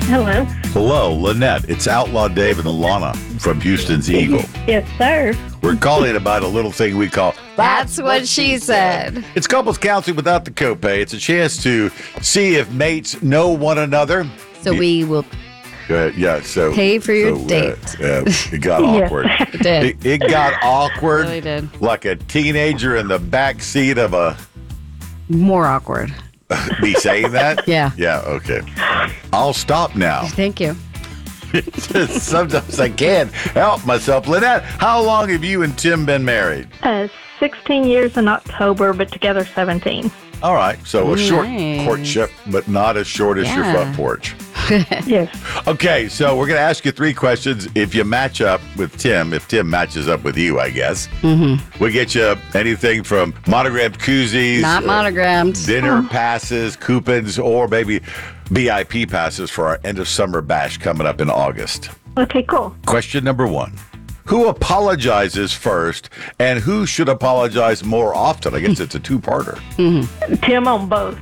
Hello. Hello, Lynette. It's Outlaw Dave and Alana from Houston's Eagle. Yes, sir. We're calling about a little thing we call That's what she said. It's couples counseling without the copay. It's a chance to see if mates know one another. So we will So pay for your date. It got awkward. It did. It got awkward. Really did. Like a teenager in the back seat of a. More awkward. Me saying that? Yeah. Yeah. Okay. I'll stop now. Thank you. Sometimes I can't help myself. Lynette, how long have you and Tim been married? 16 years in October, but together 17. All right. So a short Nice. courtship, but not as short as your Yeah. front porch. Yes. Okay, so we're going to ask you 3 questions. If you match up with Tim, if Tim matches up with you, I guess, we get you anything from monogrammed koozies, Not monogrammed. dinner passes, coupons, or maybe VIP passes for our end of summer bash coming up in August. Okay, cool. Question number 1. Who apologizes first and who should apologize more often? I guess it's a 2-parter. Tim on both.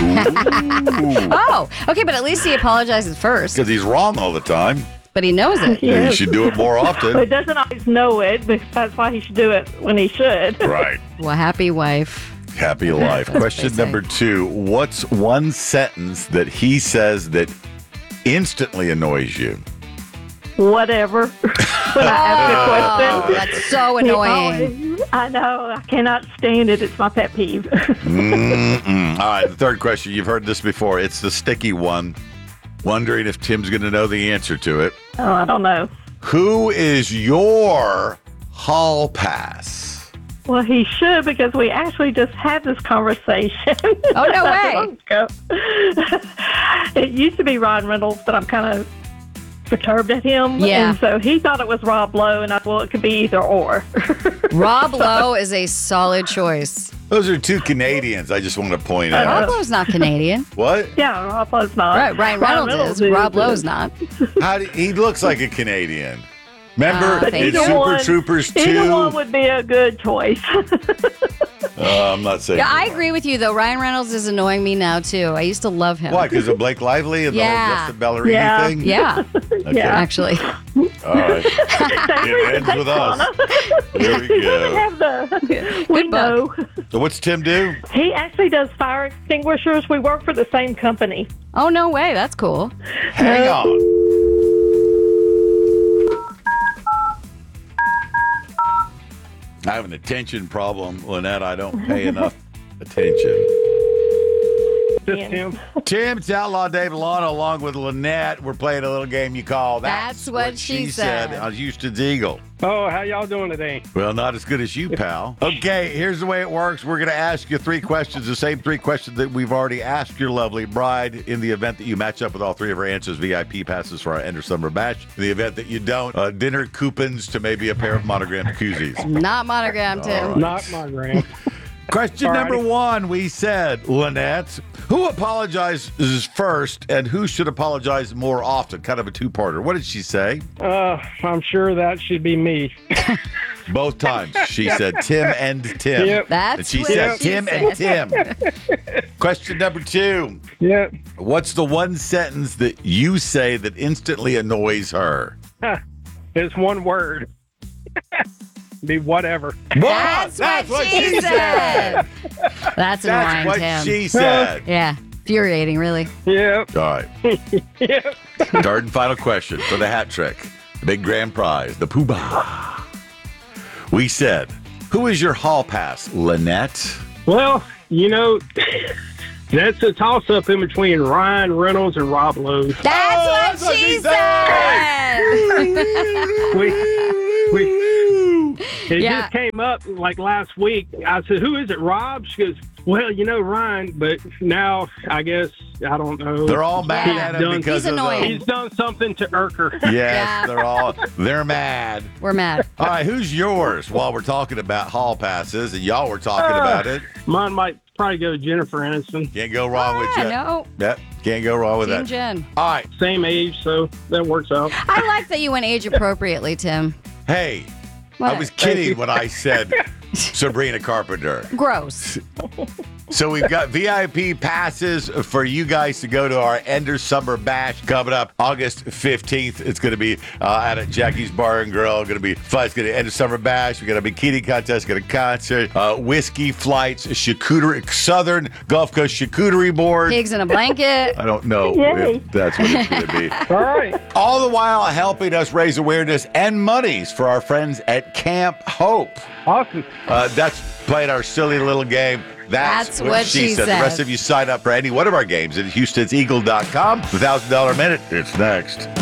Oh, okay, but at least he apologizes first. Because he's wrong all the time. But he knows it. And you Yes. should do it more But often. doesn't always know it, but that's why he should do it when he should. Right. Well, happy wife. Happy life. Question what they say. number 2. What's one sentence that he says that instantly annoys you? Whatever. When I ask a question. That's so he annoying. always- I know. I cannot stand it. It's my pet peeve. Mm-mm. All right, the third question. You've heard this before. It's the sticky one. Wondering if Tim's going to know the answer to it. Oh, I don't know. Who is your hall pass? Well, he should because we actually just had this conversation. Oh, no not way. too long ago. It used to be Ron Reynolds, but I'm kind of perturbed at him. Yeah. And so he thought it was Rob Lowe, and I thought it could be either or. Rob Lowe is a solid choice. Those are 2 Canadians. I just want to point Rob out. Lowe's not Canadian. What? Yeah, Rob Lowe's not. Right, Ryan Reynolds is. Rob Lowe's not. He looks like a Canadian. Remember But in either Super one- Troopers 2? Either one would be a good choice. I'm not saying. Yeah, I agree with you, though. Ryan Reynolds is annoying me now, too. I used to love him. Why? Because of Blake Lively and the Yeah. whole Justin Ballerini Yeah. thing? Yeah, Okay. Yeah. actually. All right. It ends with us. There we We go. have the. We Good know. book. So what's Tim do? He actually does fire extinguishers. We work for the same company. Oh, no way. That's cool. Hang on. I have an attention problem, Lynette. I don't pay enough attention. Tim. Tim, it's Outlaw Dave Alana along with Lynette. We're playing a little game you call That's What She Said. on Houston's Eagle. Oh, how y'all doing today? Well, not as good as you, pal. Okay, here's the way it works. We're going to ask you 3 questions, the same 3 questions that we've already asked your lovely bride. In the event that you match up with all 3 of her answers, VIP passes for our end of summer bash. In the event that you don't, dinner coupons to maybe a pair of monogrammed koozies. Not monogrammed, Tim. Not my grand. Question number Alrighty. 1, we said, Lynette, who apologizes first and who should apologize more often? Kind of a 2-parter. What did she say? I'm sure that should be me. Both times. She said Tim and Tim. Yep. That's And she what said she Tim said. and Tim. Question number 2. Yep. What's the one sentence that you say that instantly annoys her? It's one word. Be whatever. That's what she said. That's That's annoying, what Tim. she said. Yeah, infuriating, really. Yep. All right. Yep. Third and final question for the hat trick. The big grand prize, the poobah. We said, who is your hall pass, Lynette? Well, that's a toss-up in between Ryan Reynolds and Rob Lowe. That's what she said. It Yeah. just came up like last week. I said, "Who is it, Rob?" She goes, "Well, Ryan." But now I guess I don't know. They're all mad Yeah. at him because He's of annoying. He's done something to irk her. Yes, Yeah. they're mad. We're mad. All right, who's yours while we're talking about hall passes and y'all were talking about it? Mine might probably go to Jennifer Aniston. Can't go wrong with you. No, Yep, can't go wrong with Team that. Jen. All right, Same age, so that works out. I like that you went age appropriately, Tim. hey, What? I was kidding when I said Sabrina Carpenter. Gross. So we've got VIP passes for you guys to go to our Ender Summer Bash coming up August 15th. It's going to be out at Jackie's Bar and Grill. Going to be fun. It's going to Ender Summer Bash. We got a bikini contest. Got a concert. Whiskey flights. Charcuterie Southern Gulf Coast charcuterie board. Pigs in a blanket. I don't know Yay. if that's what it's going to be. All right. All the while helping us raise awareness and monies for our friends at Camp Hope. Awesome. That's playing our silly little game. That's what she said. The rest of you sign up for any one of our games at Houston'sEagle.com. The $1,000 Minute. It's next.